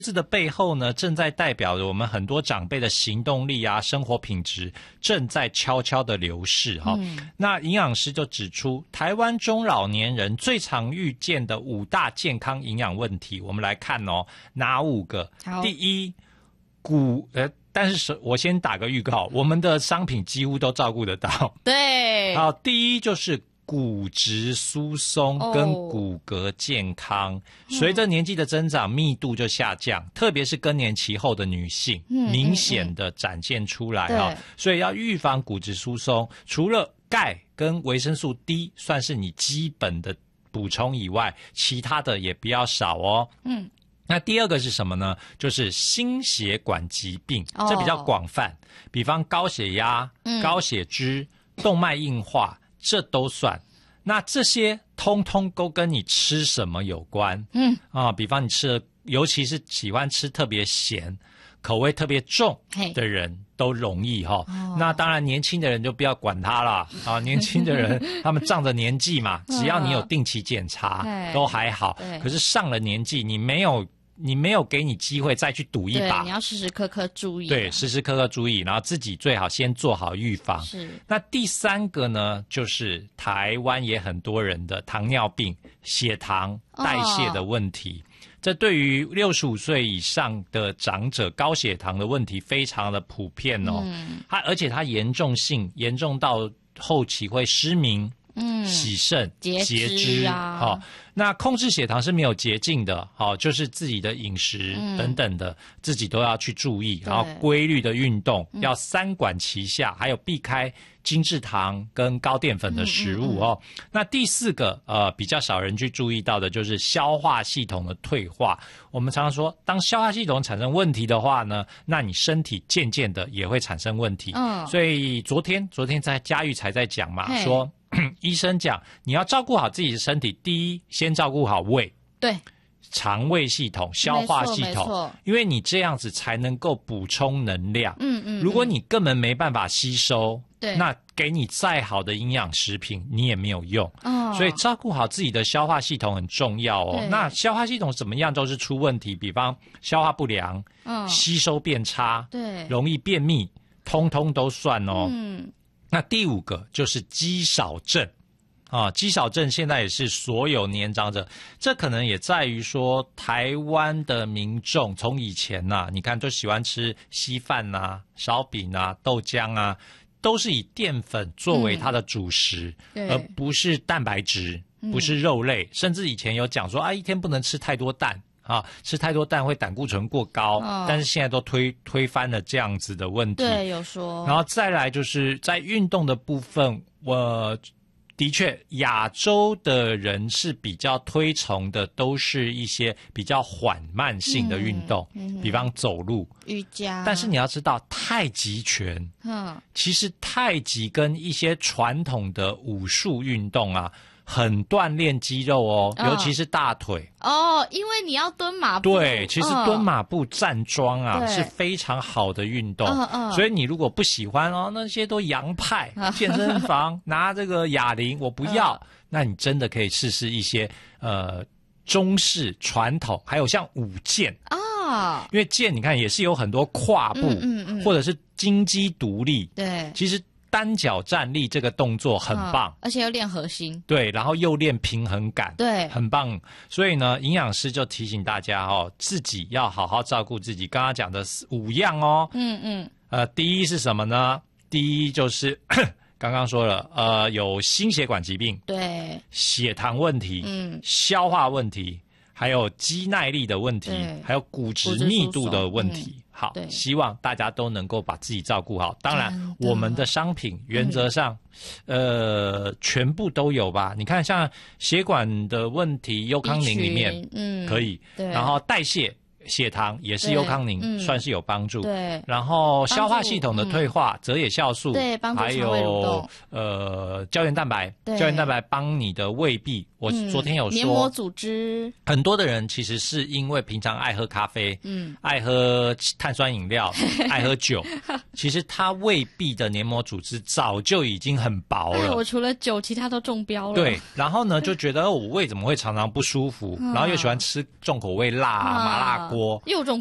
字的背后呢，正在代表着我们很多长辈的行动力啊、生活品质正在悄悄的流逝哈。那营养师就指出，台湾中老年人最常遇见的5大健康营养问题，我们来看哦，哪5个？第一，但是我先打个预告，我们的商品几乎都照顾得到。 对， 好，第一就是骨质疏松跟骨骼健康，随着年纪的增长，密度就下降，特别是更年期后的女性，明显的展现出来哈。所以要预防骨质疏松，除了钙跟维生素 D 算是你基本的补充以外，其他的也不要少哦。那第二个是什么呢？就是心血管疾病，这比较广泛，比方高血压、高血脂、动脉硬化，这都算。那这些通通都跟你吃什么有关。比方你吃的，尤其是喜欢吃特别咸、口味特别重的人都容易哈。那当然年轻的人就不要管他了啊，年轻的人他们仗着年纪嘛，只要你有定期检查都还好。可是上了年纪，你没有给你机会再去赌一把， 你要时时刻刻注意。 对，时时刻刻注意，然后自己最好先做好预防。 是。那第3个呢，就是台湾也很多人的糖尿病、血糖、代谢的问题。这对于65岁以上的长者，高血糖的问题非常的普遍哦。而且它严重到后期会失明。洗肾、截肢啊，那控制血糖是没有捷径的，就是自己的饮食等等的，自己都要去注意，然后规律的运动，要3管齐下，还有避开精制糖跟高淀粉的食物哦。那第4个比较少人去注意到的就是消化系统的退化。我们常常说，当消化系统产生问题的话呢，那你身体渐渐的也会产生问题。所以昨天在嘉玉才在讲嘛，说医生讲你要照顾好自己的身体，第一先照顾好胃，对，肠胃系统、消化系统，因为你这样子才能够补充能量。如果你根本没办法吸收，那给你再好的营养食品你也没有用。所以照顾好自己的消化系统很重要哦。那消化系统怎么样都是出问题，比方消化不良、吸收变差，容易便秘，通通都算哦。那第5个就是肌少症肌少症现在也是所有年长者，这可能也在于说台湾的民众从以前你看都喜欢吃稀饭烧饼豆浆都是以淀粉作为它的主食，而不是蛋白质，不是肉类，甚至以前有讲说一天不能吃太多蛋吃太多蛋会胆固醇过高，但是现在都推翻了这样子的问题。 对，有说。 然后再来就是在运动的部分，的确亚洲的人是比较推崇的都是一些比较缓慢性的运动，比方走路、 瑜伽。但是你要知道太极拳，其实太极跟一些传统的武术运动很锻炼肌肉哦，尤其是大腿因为你要蹲马步。 对，其实蹲马步、站桩是非常好的运动。所以你如果不喜欢那些都洋派健身房拿这个哑铃我不要，那你真的可以试试一些中式传统，还有像舞剑因为剑你看也是有很多跨步，或者是金鸡独立。对，其实单脚站立这个动作很棒， 而且又练核心。 对，然后又练平衡感。对，很棒。所以呢，营养师就提醒大家自己要好好照顾自己。刚刚讲的5样哦。第一是什么呢？第一就是刚刚说了，有心血管疾病，对，血糖问题，消化问题，还有肌耐力的问题，还有骨质密度的问题。好，希望大家都能够把自己照顾好。当然，我们的商品原则上，全部都有吧？你看，像血管的问题，优康宁里面，可以。然后代谢、血糖也是优康宁，算是有帮助。对。然后消化系统的退化，泽野酵素， 对，帮助还有胶原蛋白，胶原蛋白帮你的胃壁我昨天有说， 黏膜组织， 很多的人其实是因为平常爱喝咖啡，爱喝碳酸饮料，爱喝酒，其实他胃壁的黏膜组织早就已经很薄了。 我除了酒，其他都中标了。 对，然后呢，就觉得我胃怎么会常常不舒服，然后又喜欢吃重口味辣麻辣锅， 又中